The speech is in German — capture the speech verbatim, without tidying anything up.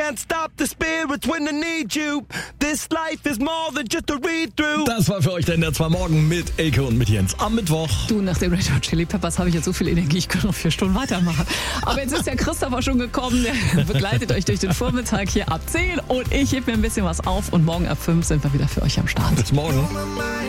can't stop the spirits when I need you. This life is more than just a read-through. Das war für euch der N D R zwei Morgen mit Elke und mit Jens am Mittwoch. Du, nach den Red Hot Chili Peppers habe ich jetzt so viel Energie, ich kann noch vier Stunden weitermachen. Aber jetzt ist der Christopher schon gekommen, der begleitet euch durch den Vormittag hier ab zehn und ich heb mir ein bisschen was auf und morgen ab fünf sind wir wieder für euch am Start. Bis morgen.